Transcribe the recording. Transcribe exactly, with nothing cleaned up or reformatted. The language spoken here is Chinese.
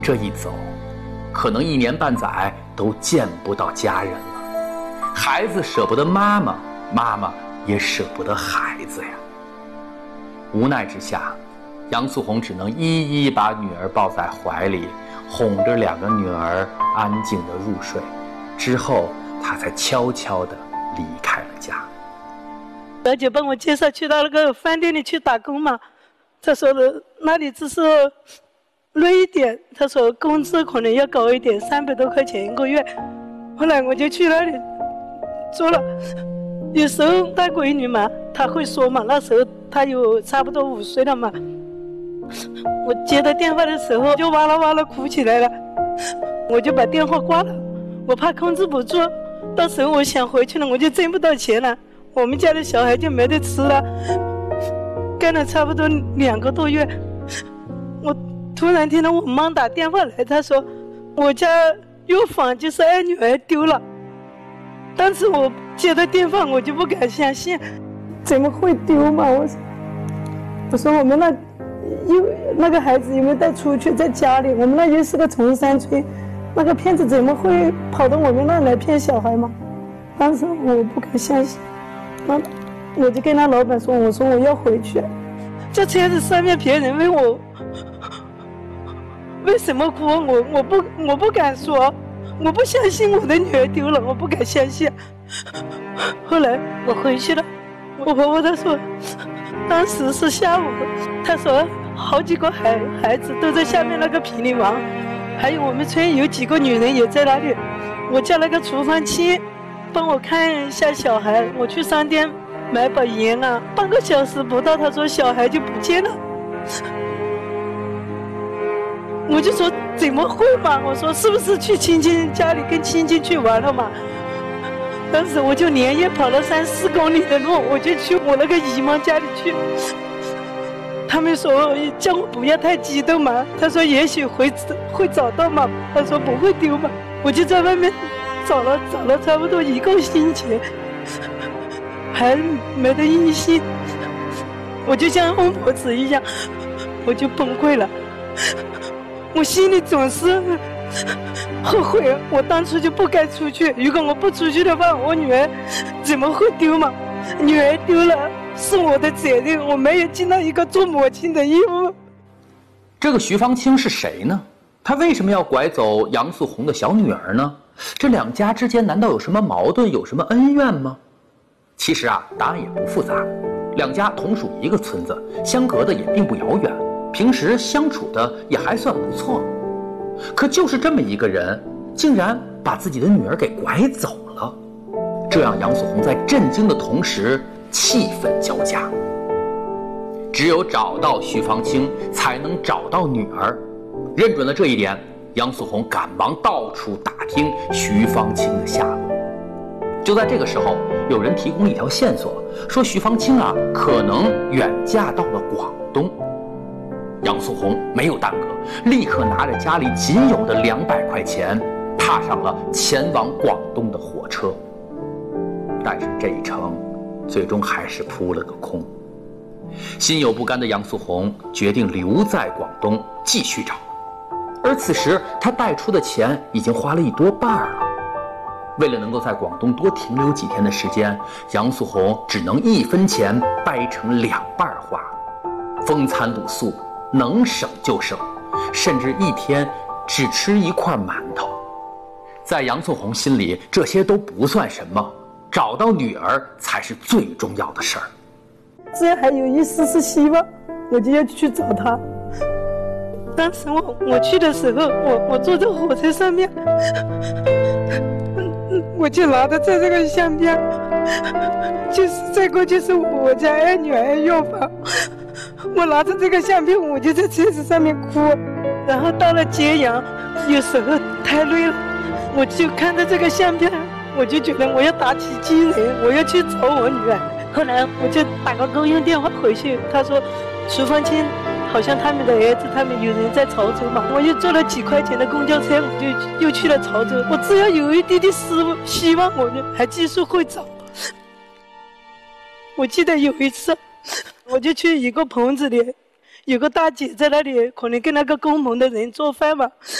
这一走，可能一年半载都见不到家人了。孩子舍不得妈妈，妈妈也舍不得孩子呀。无奈之下，杨素红只能一一把女儿抱在怀里，哄着两个女儿安静地入睡。之后，她才悄悄地离开了家。 表姐帮我介绍去到那个饭店里去打工嘛，她说的那里只是累一点，她说工资可能要高一点，三百多块钱一个月。后来我就去那里做了，有时候带闺女嘛，她会说嘛，那时候她有差不多五岁了嘛，我接到电话的时候就哇啦哇啦哭起来了，我就把电话挂了，我怕控制不住，到时候我想回去了我就挣不到钱了，我们家的小孩就没得吃了。干了差不多两个多月，我突然听到我妈打电话来，她说我家有房就是二女儿丢了。当时我接到电话我就不敢相信，怎么会丢嘛？我说我说我们那有那个孩子有没有带出去在家里？我们那又是个崇山村，那个骗子怎么会跑到我们那来骗小孩嘛？当时我不敢相信，那我就跟他老板说，我说我要回去。这车子上面别人问我为什么哭，我我不我不敢说，我不相信我的女儿丢了，我不敢相信。后来我回去了，我婆婆她说，当时是下午，她说好几个孩孩子都在下面那个平里玩，还有我们村有几个女人也在那里。我叫那个厨房亲帮我看一下小孩，我去商店买把盐啊，半个小时不到，他说小孩就不见了。我就说怎么会嘛？我说是不是去亲戚家里跟亲戚去玩了嘛？当时我就连夜跑了三四公里的路，我就去我那个姨妈家里去。他们说叫我不要太激动嘛，他说也许会会找到嘛，他说不会丢嘛。我就在外面找了找了差不多一个星期，还没得音信，我就像疯婆子一样，我就崩溃了。我心里总是后悔，我当初就不该出去。如果我不出去的话，我女儿怎么会丢嘛？女儿丢了是我的责任，我没有尽到一个做母亲的义务。 这个徐芳清是谁呢？她为什么要拐走杨素红的小女儿呢？这两家之间难道有什么矛盾，有什么恩怨吗？其实啊，答案也不复杂，两家同属一个村子，相隔的也并不遥远，平时相处的也还算不错。可就是这么一个人，竟然把自己的女儿给拐走了，这让杨素红在震惊的同时气愤交加。只有找到徐芳清，才能找到女儿。认准了这一点，杨素红赶忙到处打听徐芳清的下落。就在这个时候，有人提供一条线索，说徐芳清啊可能远嫁到了广东。杨素红没有耽搁，立刻拿着家里仅有的两百块钱，踏上了前往广东的火车。但是这一程，最终还是扑了个空。心有不甘的杨素红决定留在广东继续找，而此时她带出的钱已经花了一多半了。为了能够在广东多停留几天的时间，杨素红只能一分钱掰成两半花，风餐露宿，能省就省，甚至一天只吃一块馒头。在杨素红心里，这些都不算什么，找到女儿才是最重要的事儿。 只要还有一丝丝希望，我就要去找她。当时我我去的时候，我我坐在火车上面，我就拿着这这个相片，就是这个就是我家二女儿药房。我拿着这个相片，我就在车子上面哭。然后到了揭阳，有时候太累了，我就看到这个相片，我就觉得我要打起精神，我要去找我女儿。后来我就打个公用电话回去，他说徐芳清好像他们的儿子他们有人在潮州嘛，我又坐了几块钱的公交车，我就又去了潮州。我只要有一滴滴希希望，我就还继续会找。我记得有一次我就去一个棚子里， 有个大姐在那里，可能跟那个工棚的人做饭嘛。